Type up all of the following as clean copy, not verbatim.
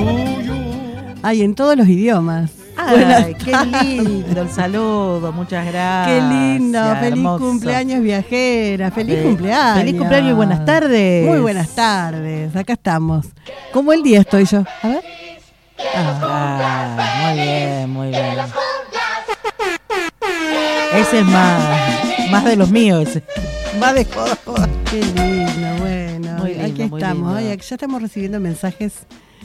Ay, en todos los idiomas. Ay, qué lindo el saludo, muchas gracias. Qué lindo, feliz hermoso. cumpleaños viajera, feliz cumpleaños. Feliz cumpleaños y buenas tardes. Muy buenas tardes, acá estamos. ¿Cómo el día estoy yo? A ver. Muy bien, muy bien. Ese es más de los míos, ese. Más de joda. Qué lindo, bueno. Muy lindo, aquí muy estamos, lindo. ay, ya estamos recibiendo mensajes.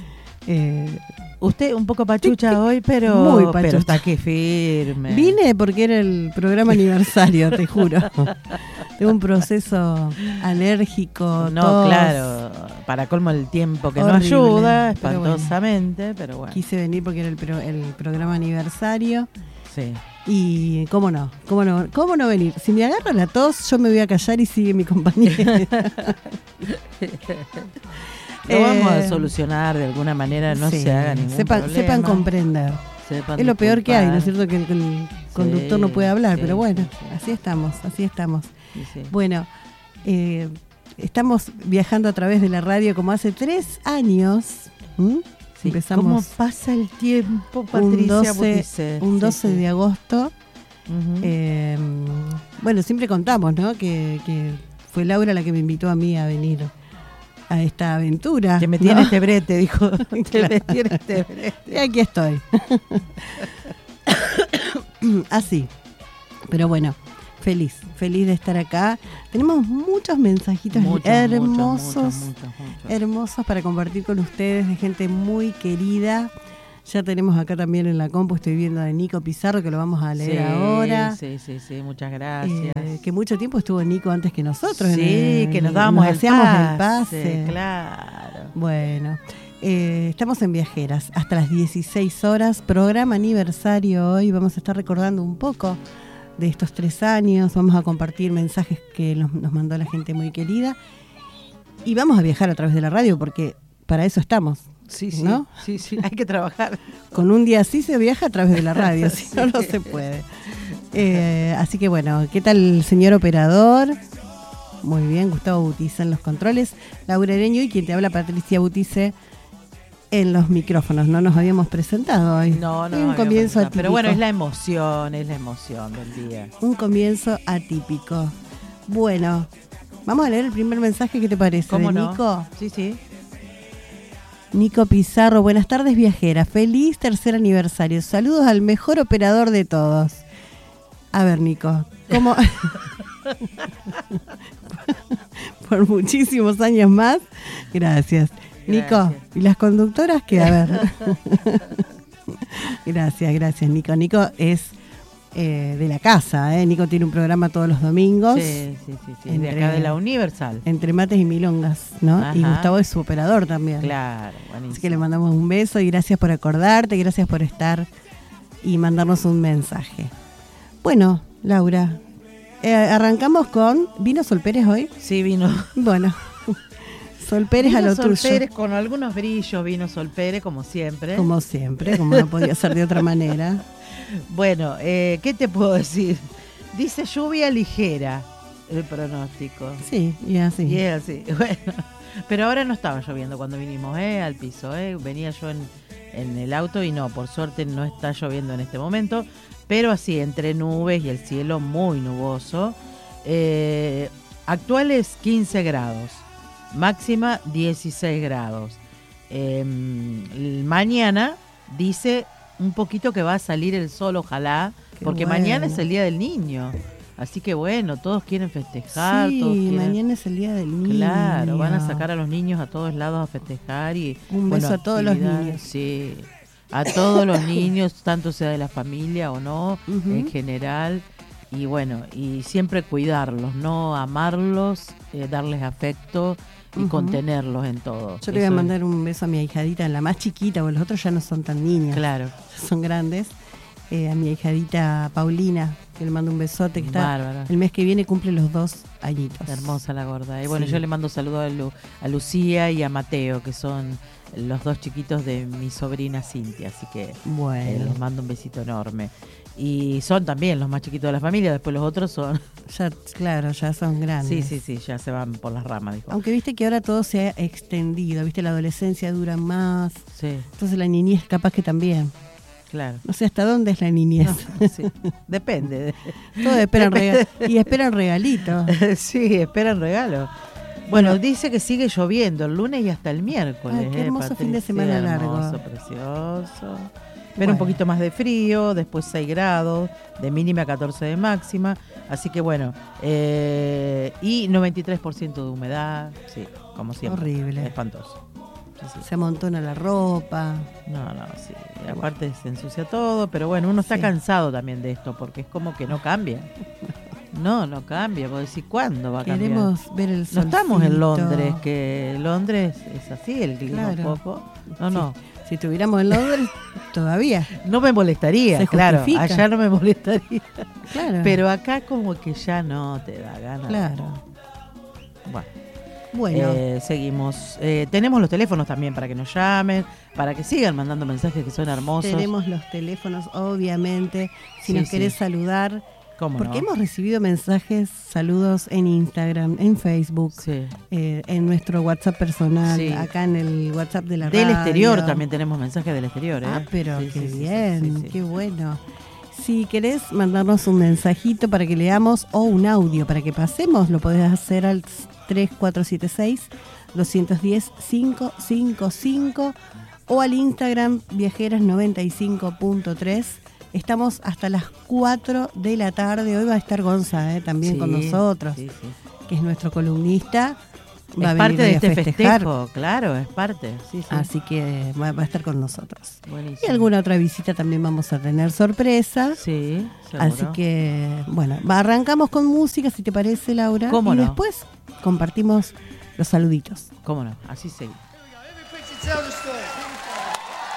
Usted un poco pachucha hoy, pero, Muy pachucha. pero está aquí firme. Vine porque era el programa aniversario, te juro. Tengo un proceso alérgico. No, tos. claro, para colmo el tiempo que Horrible, no ayuda, pero bueno. espantosamente, pero bueno. Quise venir porque era el programa aniversario. Sí. Y cómo no venir. Si me agarra la tos, yo me voy a callar y sigue mi compañera. Lo vamos a solucionar de alguna manera, no sí, se haga ningún problema. sepan comprender. Sepan Es lo peor que hay, ¿no es disculpar. cierto? Que el conductor no puede hablar, sí, pero bueno, sí, sí. así estamos. Sí, sí. Bueno, estamos viajando a través de la radio como hace 3 años. Sí. Empezamos ¿Cómo pasa el tiempo, Patricia Butice? un 12 de agosto. Ujú. Bueno, siempre contamos, ¿no? Que fue Laura la que me invitó a mí a venir a esta aventura. Que me ¿no? tiene este brete, dijo. Que Claro. me tiene este brete. Y aquí estoy. Así. Pero bueno, feliz de estar acá. Tenemos muchos mensajitos hermosos, Muchos. hermosos para compartir con ustedes, de gente muy querida. Ya tenemos acá también en la compu, estoy viendo de Nico Pizarro, que lo vamos a leer ahora. Sí, muchas gracias. Que mucho tiempo estuvo Nico antes que nosotros. Sí, que nos dábamos hacíamos el el pase. Claro. Bueno, estamos en Viajeras hasta las 16 horas, programa aniversario hoy. Vamos a estar recordando un poco de estos 3 años, vamos a compartir mensajes que nos mandó la gente muy querida y vamos a viajar a través de la radio porque para eso estamos. Sí, ¿no? sí, hay que trabajar. Con un día así se viaja a través de la radio, si no, no se puede. Así que bueno, ¿qué tal el señor operador? Muy bien, Gustavo Butice en los controles, Laura Ereño y quien te habla, Patricia Butice, en los micrófonos. No nos habíamos presentado hoy. No, un comienzo atípico. Pero bueno, es la emoción del día. Un comienzo atípico. Bueno, vamos a leer el primer mensaje, ¿qué te parece? ¿Cómo de no? Nico. Sí. Nico Pizarro, buenas tardes viajera, feliz 3er aniversario, saludos al mejor operador de todos. A ver, Nico, ¿cómo? Por muchísimos años más, gracias. Nico, ¿y las conductoras qué? A ver. Gracias, Nico. Nico es de la casa, Nico tiene un programa todos los domingos. Sí. De acá de la Universal. Entre mates y milongas, ¿no? Ajá. Y Gustavo es su operador también. Claro, buenísimo. Así que le mandamos un beso y gracias por acordarte, gracias por estar y mandarnos un mensaje. Bueno, Laura, arrancamos con... ¿Vino Sol Pérez hoy? Sí, vino. Bueno, Sol Pérez Vino a lo Sol tuyo. Pérez, con algunos brillos vino Sol Pérez, como siempre. Como siempre, como no podía ser de otra manera. Bueno, ¿qué te puedo decir? Dice lluvia ligera el pronóstico. Sí, y así. Y es así, bueno. Pero ahora no estaba lloviendo cuando vinimos al piso. Venía yo en el auto y no, por suerte no está lloviendo en este momento. Pero así, entre nubes y el cielo muy nuboso. Actuales 15 grados. Máxima 16 grados. Mañana dice un poquito que va a salir el sol, ojalá, Qué porque bueno. mañana es el Día del Niño. Así que bueno, todos quieren festejar. Sí, todos quieren... mañana es el Día del Niño. Claro, van a sacar a los niños a todos lados a festejar. Y Un beso a todos los actividades, niños. Sí, a todos los niños, tanto sea de la familia o no, Ujú. en general. Y bueno, y siempre cuidarlos, ¿no? Amarlos, darles afecto y Ujú. contenerlos en todo. Yo le voy a Eso mandar un beso a mi ahijadita, la más chiquita, porque los otros ya no son tan niños. Claro. Son grandes. A mi ahijadita Paulina, que le mando un besote, que está Bárbara. el mes que viene cumple los 2 añitos. Hermosa la gorda. Y bueno, Sí. yo le mando saludos a Lucía y a Mateo, que son los 2 chiquitos de mi sobrina Cintia, así que Bueno, les mando un besito enorme. Y son también los más chiquitos de la familia, después los otros son... ya, claro, ya son grandes. Sí, ya se van por las ramas, dijo. Aunque viste que ahora todo se ha extendido, viste, la adolescencia dura más, Sí, entonces la niñez capaz que también. claro. No sé hasta dónde es la niñez. No, sí. Depende. Todos esperan y esperan regalitos. Sí, esperan regalo. Bueno, dice que sigue lloviendo el lunes y hasta el miércoles. Ay, qué hermoso fin de semana largo. Hermoso, precioso. Pero Bueno. un poquito más de frío, después 6 grados, de mínima 14 de máxima. Así que bueno, y 93% de humedad, sí, como siempre. Horrible. Espantoso. Sí. Se amontona la ropa. No, sí. Y aparte se ensucia todo, pero bueno, uno está Sí. cansado también de esto, porque es como que no cambia. No cambia. Vos decís, ¿cuándo va a cambiar? Queremos ver el No sol. estamos en Londres, que Londres es así, el clima Claro. un poco. No. Si estuviéramos en Londres, todavía. No me molestaría, Se claro. justifica. Allá no me molestaría. Claro. Pero acá como que ya no te da ganas. Claro. Bueno, Bueno, seguimos. Tenemos los teléfonos también para que nos llamen, para que sigan mandando mensajes que son hermosos. tenemos los teléfonos, obviamente. Si Sí, nos querés sí. saludar. ¿Cómo Porque no? hemos recibido mensajes, saludos en Instagram, en Facebook, Sí. en nuestro WhatsApp personal, Sí. acá en el WhatsApp de la Del radio. exterior también tenemos mensajes del exterior, ¿eh? Ah, pero Sí, qué sí, sí, bien, sí. qué bueno. Si querés mandarnos un mensajito para que leamos o un audio para que pasemos, lo podés hacer al 3476-210-555 o al Instagram viajeras95.3. Estamos hasta las 4 de la tarde. Hoy va a estar Gonza también Sí, con nosotros, sí. que es nuestro columnista. Es Va a parte venir de hoy a este festejar. festejo, claro, es parte. Sí. Así que va a estar con nosotros. Buenísimo. Y alguna otra visita también vamos a tener sorpresa. Sí, seguro. Así que, bueno, arrancamos con música, si te parece, Laura. ¿Cómo y no? después compartimos los saluditos. ¿Cómo no? Así seguimos. Every picture tells a story.